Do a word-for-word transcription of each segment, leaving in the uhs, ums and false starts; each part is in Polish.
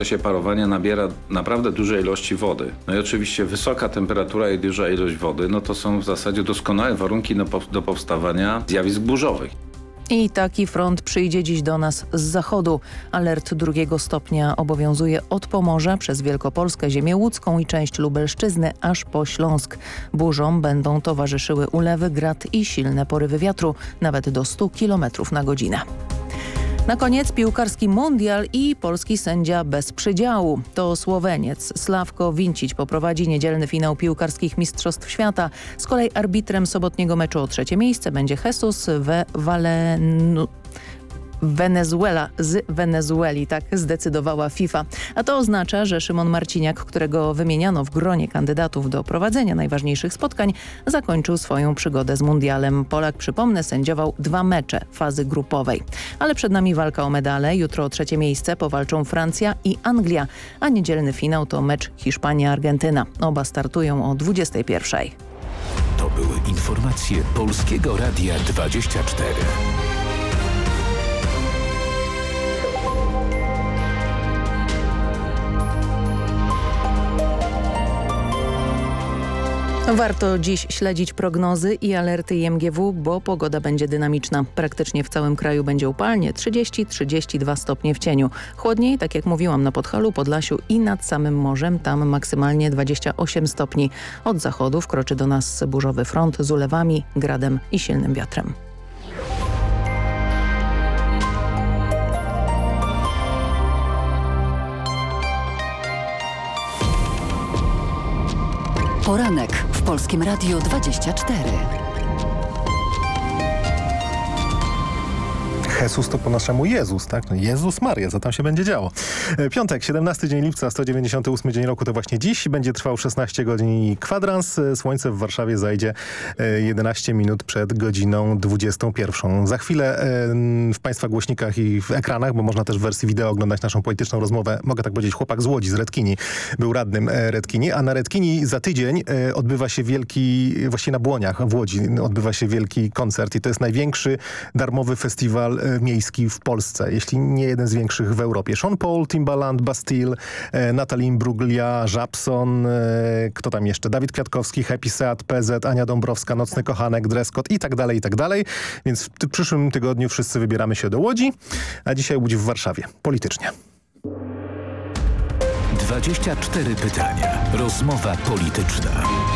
W czasie parowania nabiera naprawdę duże ilości wody. No i oczywiście wysoka temperatura i duża ilość wody, no to są w zasadzie doskonałe warunki do, do powstawania zjawisk burzowych. I taki front przyjdzie dziś do nas z zachodu. Alert drugiego stopnia obowiązuje od Pomorza przez Wielkopolskę, ziemię łódzką i część Lubelszczyzny aż po Śląsk. Burzom będą towarzyszyły ulewy, grad i silne porywy wiatru, nawet do stu kilometrów na godzinę. Na koniec piłkarski mundial i polski sędzia bez przydziału. To Słoweniec Sławko Vincic poprowadzi niedzielny finał piłkarskich Mistrzostw Świata. Z kolei arbitrem sobotniego meczu o trzecie miejsce będzie Jesus we Valenu... Wenezuela z Wenezueli, tak zdecydowała FIFA. A to oznacza, że Szymon Marciniak, którego wymieniano w gronie kandydatów do prowadzenia najważniejszych spotkań, zakończył swoją przygodę z mundialem. Polak, przypomnę, sędziował dwa mecze fazy grupowej. Ale przed nami walka o medale. Jutro o trzecie miejsce powalczą Francja i Anglia, a niedzielny finał to mecz Hiszpania-Argentyna. Oba startują o dwudziestej pierwszej. To były informacje Polskiego Radia dwadzieścia cztery. Warto dziś śledzić prognozy i alerty I M G W, bo pogoda będzie dynamiczna. Praktycznie w całym kraju będzie upalnie, trzydzieści do trzydziestu dwóch stopni w cieniu. Chłodniej, tak jak mówiłam, na Podhalu, Podlasiu i nad samym morzem, tam maksymalnie dwadzieścia osiem stopni. Od zachodu wkroczy do nas burzowy front z ulewami, gradem i silnym wiatrem. Poranek w Polskim Radiu dwadzieścia cztery. Jesus to po naszemu Jezus, tak? No Jezus Maria, co tam się będzie działo? Piątek, siedemnasty dzień lipca, sto dziewięćdziesiąty ósmy dzień roku to właśnie dziś. Będzie trwał szesnaście godzin i kwadrans. Słońce w Warszawie zajdzie jedenaście minut przed godziną dwudziestą pierwszą. Za chwilę w Państwa głośnikach i w ekranach, bo można też w wersji wideo oglądać naszą polityczną rozmowę, mogę tak powiedzieć, chłopak z Łodzi, z Redkini, był radnym Redkini, a na Redkini za tydzień odbywa się wielki, właściwie na Błoniach w Łodzi, odbywa się wielki koncert i to jest największy darmowy festiwal miejski w Polsce, jeśli nie jeden z większych w Europie. Sean Paul, Timbaland, Bastille, e, Natalie Imbruglia, Żabson, e, kto tam jeszcze? Dawid Kwiatkowski, Happy Seat, P Z, Ania Dąbrowska, Nocny Kochanek, Dress Code i tak dalej, i tak dalej. Więc w ty- przyszłym tygodniu wszyscy wybieramy się do Łodzi, a dzisiaj Łódź w Warszawie. Politycznie. dwadzieścia cztery pytania. Rozmowa polityczna.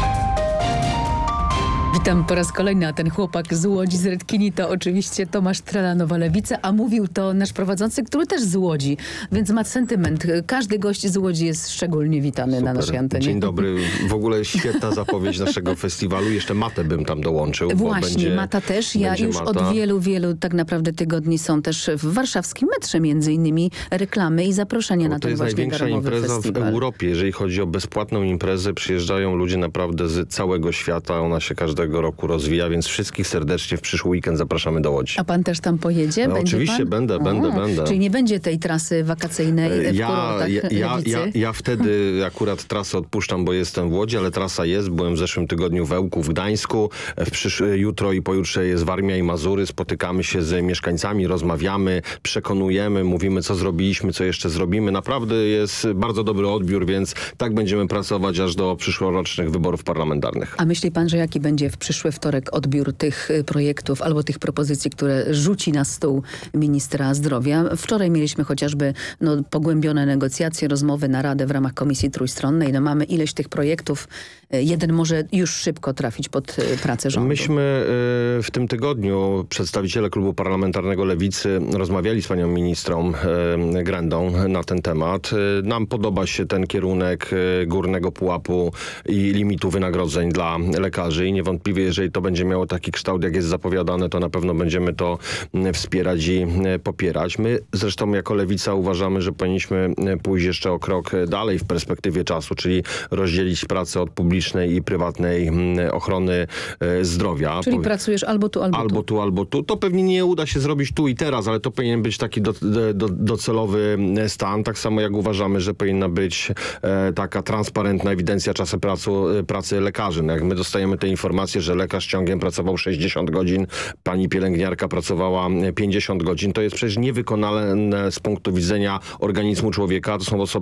Witam po raz kolejny, a ten chłopak z Łodzi, z Redkini to oczywiście Tomasz Trela, Nowa Lewica, a mówił to nasz prowadzący, który też z Łodzi, więc ma sentyment. Każdy gość z Łodzi jest szczególnie witany Super. na naszej antenie. Dzień dobry. W ogóle świetna zapowiedź naszego festiwalu. Jeszcze Matę bym tam dołączył. Właśnie, bo będzie, Mata też. Ja będzie już Mata. od wielu, wielu tak naprawdę tygodni są też w warszawskim metrze między innymi reklamy i zaproszenia Bo na to ten jest właśnie największa darmowy impreza festiwal. w Europie. Jeżeli chodzi o bezpłatną imprezę, przyjeżdżają ludzie naprawdę z całego świata. Ona się każdego roku rozwija, więc wszystkich serdecznie w przyszły weekend zapraszamy do Łodzi. A pan też tam pojedzie? No, Będzie oczywiście pan? będę, będę, A, będę. Czyli nie będzie tej trasy wakacyjnej w Ja, kurortach ja, ja, Lewicy? ja, ja wtedy akurat trasę odpuszczam, bo jestem w Łodzi, ale trasa jest. Byłem w zeszłym tygodniu w Ełku, w Gdańsku. W przysz... Jutro i pojutrze jest Warmia i Mazury. Spotykamy się z mieszkańcami, rozmawiamy, przekonujemy, mówimy, co zrobiliśmy, co jeszcze zrobimy. Naprawdę jest bardzo dobry odbiór, więc tak będziemy pracować aż do przyszłorocznych wyborów parlamentarnych. A myśli pan, że jaki będzie w przyszły wtorek odbiór tych y, projektów albo tych propozycji, które rzuci na stół ministra zdrowia? Wczoraj mieliśmy chociażby no, pogłębione negocjacje, rozmowy, naradę w ramach Komisji Trójstronnej. No, mamy ileś tych projektów. Y, Jeden może już szybko trafić pod y, pracę rządu. Myśmy y, w tym tygodniu, przedstawiciele klubu parlamentarnego Lewicy, rozmawiali z panią ministrą y, Grendą na ten temat. Y, nam podoba się ten kierunek y, górnego pułapu i limitu wynagrodzeń dla lekarzy i niewątpliwie, jeżeli to będzie miało taki kształt, jak jest zapowiadane, to na pewno będziemy to y, wspierać i y, popierać. My zresztą jako Lewica uważamy, że powinniśmy y, pójść jeszcze o krok dalej w perspektywie czasu, czyli rozdzielić pracę od publicznej i prywatnej y, ochrony y, zdrowia. Czyli Powie- pracujesz albo tu, albo, Albo tu. tu, albo tu. To pewnie nie uda się zrobić tu i teraz, ale to powinien być taki do, do, docelowy stan. Tak samo jak uważamy, że powinna być e, taka transparentna ewidencja czasu pracu, pracy lekarzy. No jak my dostajemy te informacje, że lekarz ciągiem pracował sześćdziesiąt godzin, pani pielęgniarka pracowała pięćdziesiąt godzin, to jest przecież niewykonalne z punktu widzenia organizmu człowieka. To są osoby